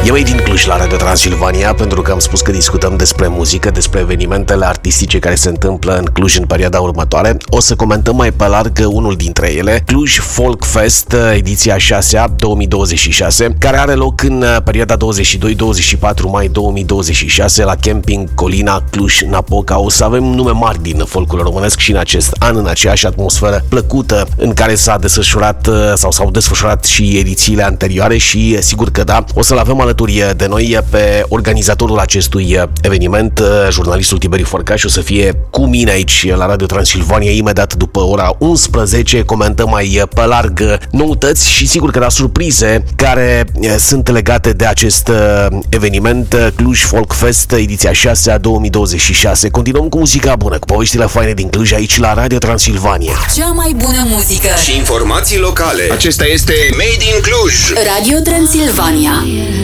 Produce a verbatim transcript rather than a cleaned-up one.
E Made in Cluj la Radio Transilvania, pentru că am spus că discutăm despre muzică, despre evenimentele artistice care se întâmplă în Cluj în perioada următoare. O să comentăm mai pe larg unul dintre ele, Cluj Folk Fest, ediția șasea două mii douăzeci și șase, care are loc în perioada douăzeci și doi douăzeci și patru mai două mii douăzeci și șase la Camping Colina Cluj-Napoca. O să avem nume mari din folcul românesc și în acest an, în aceeași atmosferă plăcută în care s-a desfășurat sau s-au desfășurat și edițiile anterioare și sigur că da, o să-l avem alături de noi pe organizatorul acestui eveniment, jurnalistul Tiberiu Fărcaș. O să fie cu mine aici la Radio Transilvania imediat după ora unsprezece. Comentăm mai pe larg noutăți și sigur că da, surprize care sunt legate de acest eveniment Cluj Folk Fest, ediția șasea două mii douăzeci și șase. Continuăm cu muzica bună, cu poveștile faine din Cluj aici la Radio Transilvania. Cea mai bună muzică și informații locale. Acesta este Made in Cluj. Radio Transilvania.